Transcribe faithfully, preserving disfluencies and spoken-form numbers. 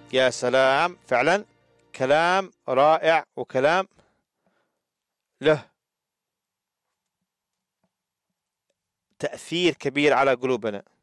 يا سلام، فعلا كلام رائع وكلام له تأثير كبير على قلوبنا.